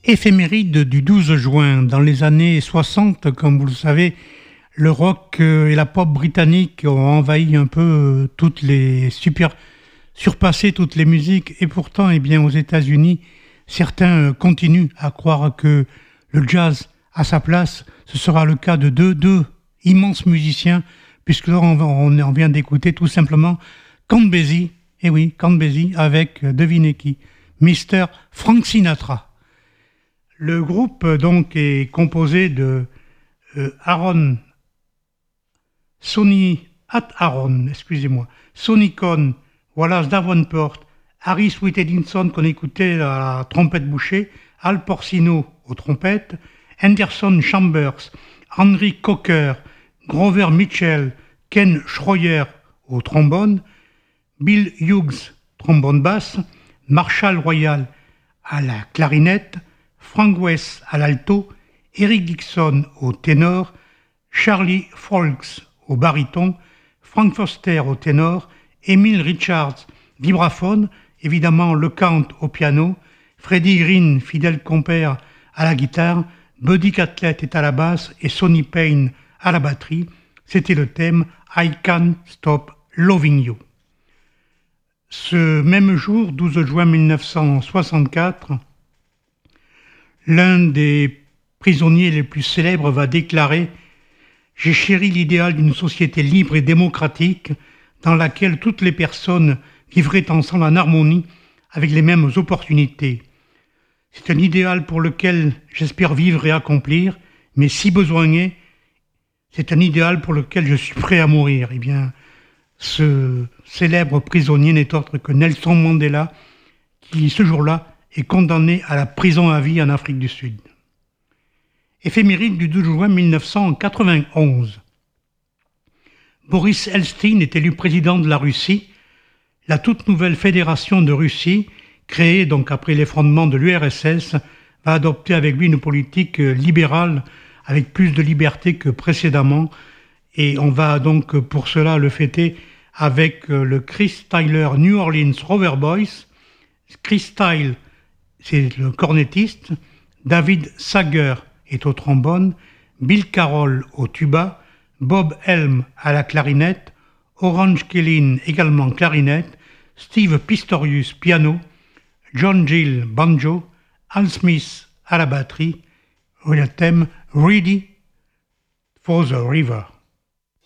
Éphéméride du 12 juin. Dans les années 60, comme vous le savez, le rock et la pop britannique ont envahi un peu surpassé toutes les musiques. Et pourtant, eh bien, aux États-Unis, certains continuent à croire que le jazz a sa place. Ce sera le cas de deux immenses musiciens, puisque là, on vient d'écouter tout simplement Count Basie. Eh oui, Count Basie avec, devinez qui, Mr. Frank Sinatra. Le groupe donc est composé de Sonny Conn, Wallace Davenport, Harry Sweet Edison qu'on écoutait à la trompette bouchée, Al Porcino aux trompettes, Anderson Chambers, Henry Cocker, Grover Mitchell, Ken Schroyer au trombone, Bill Hughes trombone basse, Marshall Royal à la clarinette, Frank West à l'alto, Eric Dixon au ténor, Charlie Folks au baryton, Frank Foster au ténor, Emil Richards vibraphone, évidemment le Count au piano, Freddie Green, fidèle compère à la guitare, Buddy Catlett est à la basse et Sonny Payne à la batterie. C'était le thème I Can't Stop Loving You. Ce même jour, 12 juin 1964, l'un des prisonniers les plus célèbres va déclarer « J'ai chéri l'idéal d'une société libre et démocratique dans laquelle toutes les personnes vivraient ensemble en harmonie avec les mêmes opportunités. C'est un idéal pour lequel j'espère vivre et accomplir, mais si besoin est, c'est un idéal pour lequel je suis prêt à mourir. » Eh bien, ce célèbre prisonnier n'est autre que Nelson Mandela, qui, ce jour-là, est condamné à la prison à vie en Afrique du Sud. Éphéméride du 12 juin 1991. Boris Eltsine est élu président de la Russie. La toute nouvelle fédération de Russie, créée donc après l'effondrement de l'URSS, va adopter avec lui une politique libérale avec plus de liberté que précédemment. Et on va donc pour cela le fêter avec le Chris Tyler New Orleans Rover Boys. Chris Tyler, c'est le cornettiste, David Sager est au trombone, Bill Carroll au tuba, Bob Helm à la clarinette, Orange Kellin également clarinette, Steve Pistorius piano, John Gill banjo, Al Smith à la batterie, le thème Ready for the River.